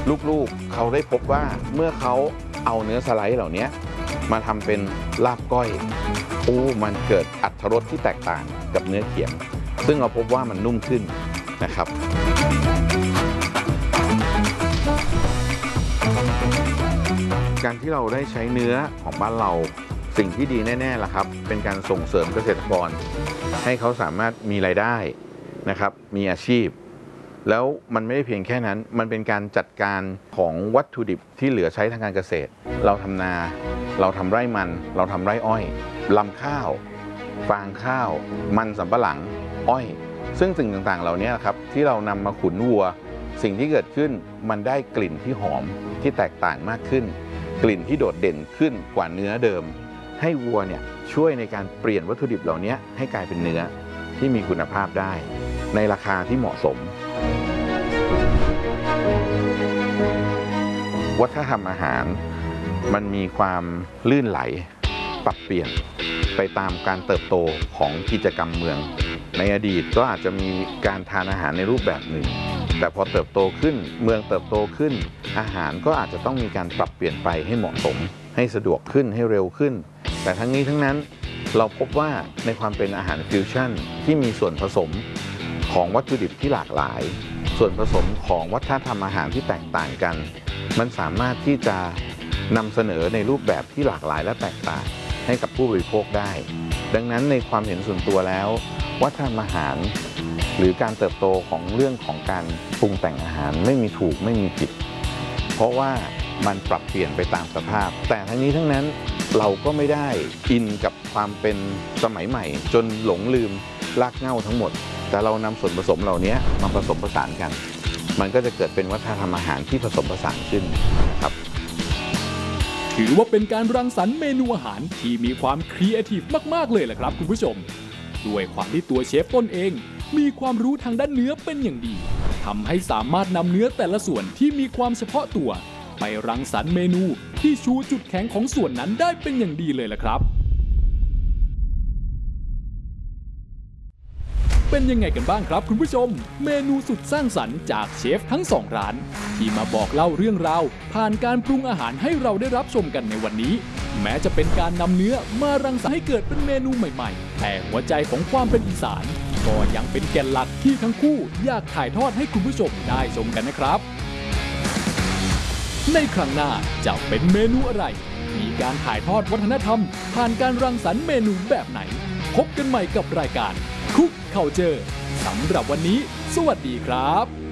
ลูกๆเขาได้พบว่าเมื่อเขาเอาเนื้อสไลด์เหล่านี้มาทำเป็นลาบก้อยมันเกิดอรรถรสที่แตกต่างกับเนื้อเขียงซึ่งเราพบว่ามันนุ่มขึ้นนะครับการที่เราได้ใช้เนื้อของบ้านเราสิ่งที่ดีแน่ๆล่ะครับเป็นการส่งเสริมเกษตรกรให้เขาสามารถมีรายได้นะครับมีอาชีพแล้วมันไม่ได้เพียงแค่นั้นมันเป็นการจัดการของวัตถุดิบที่เหลือใช้ทางการเกษตรเราทำนาเราทำไร่มันเราทำไร่อ้อยลำข้าวฟางข้าวมันสำปะหลังอ้อยซึ่งสิ่งต่างๆเหล่านี้ครับที่เรานำมาขุนวัวสิ่งที่เกิดขึ้นมันได้กลิ่นที่หอมที่แตกต่างมากขึ้นกลิ่นที่โดดเด่นขึ้นกว่าเนื้อเดิมให้วัวเนี่ยช่วยในการเปลี่ยนวัตถุดิบเหล่านี้ให้กลายเป็นเนื้อที่มีคุณภาพได้ในราคาที่เหมาะสมวัฒนธรรมอาหารมันมีความลื่นไหลปรับเปลี่ยนไปตามการเติบโตของกิจกรรมเมืองในอดีตก็อาจจะมีการทานอาหารในรูปแบบหนึ่งแต่พอเติบโตขึ้นเมืองเติบโตขึ้นอาหารก็อาจจะต้องมีการปรับเปลี่ยนไปให้เหมาะสมให้สะดวกขึ้นให้เร็วขึ้นแต่ทั้งนี้ทั้งนั้นเราพบว่าในความเป็นอาหารฟิวชั่นที่มีส่วนผสมของวัตถุดิบที่หลากหลายส่วนผสมของวัฒนธรรมอาหารที่แตกต่างกันมันสามารถที่จะนำเสนอในรูปแบบที่หลากหลายและแตกต่างให้กับผู้บริโภคได้ดังนั้นในความเห็นส่วนตัวแล้ววัฒนธรรมอาหารหรือการเติบโตของเรื่องของการปรุงแต่งอาหารไม่มีถูกไม่มีผิดเพราะว่ามันปรับเปลี่ยนไปตามสภาพแต่ทั้งนี้ทั้งนั้นเราก็ไม่ได้อินกับความเป็นสมัยใหม่จนหลงลืมรากเหง้าทั้งหมดแต่เรานำส่วนผสมเหล่านี้มาผสมผสานกันมันก็จะเกิดเป็นวัฒนธรรมอาหารที่ผสมผสานขึ้นครับถือว่าเป็นการรังสรรค์เมนูอาหารที่มีความครีเอทีฟมากๆเลยแหละครับคุณผู้ชมด้วยความที่ตัวเชฟต้นเองมีความรู้ทางด้านเนื้อเป็นอย่างดีทำให้สามารถนำเนื้อแต่ละส่วนที่มีความเฉพาะตัวไปรังสรรค์เมนูที่ชูจุดแข็งของส่วนนั้นได้เป็นอย่างดีเลยล่ะครับเป็นยังไงกันบ้างครับคุณผู้ชมเมนูสุดสร้างสรรค์จากเชฟทั้ง2ร้านที่มาบอกเล่าเรื่องราวผ่านการปรุงอาหารให้เราได้รับชมกันในวันนี้แม้จะเป็นการนำเนื้อมารังสรรค์ให้เกิดเป็นเมนูใหม่ๆแต่หัวใจของความเป็นอีสานก็ยังเป็นแก่นหลักที่ทั้งคู่อยากถ่ายทอดให้คุณผู้ชมได้ชมกันนะครับในครั้งหน้าจะเป็นเมนูอะไรมีการถ่ายทอดวัฒนธรรมผ่านการรังสรรค์เมนูแบบไหนพบกันใหม่กับรายการคุกเคาเจอร์สำหรับวันนี้สวัสดีครับ